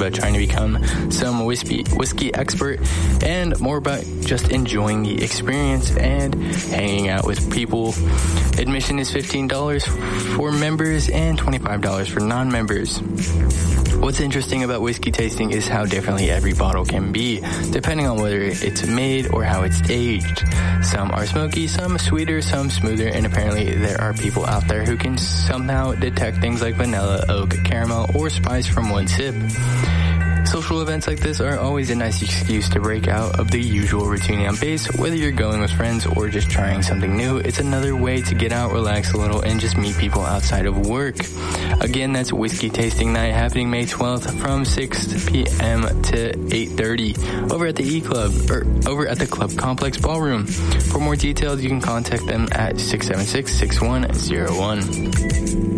about trying to become some whiskey expert, and more about just enjoying the experience and hanging out with people. Admission is $15 for members and $25 for non-members. What's interesting about whiskey tasting is how differently every bottle can be, depending on whether it's made or how it's aged. Some are smoky, some sweeter, some smoother, and apparently there are people out there who can somehow detect things like vanilla, oak, caramel, or spice from one sip. Social events like this are always a nice excuse to break out of the usual routine on base. Whether you're going with friends or just trying something new, it's another way to get out, relax a little, and just meet people outside of work. Again, that's Whiskey Tasting Night happening May 12th from 6 p.m. to 8:30 over at the E-Club, or over at the Club Complex Ballroom. For more details, you can contact them at 676-6101.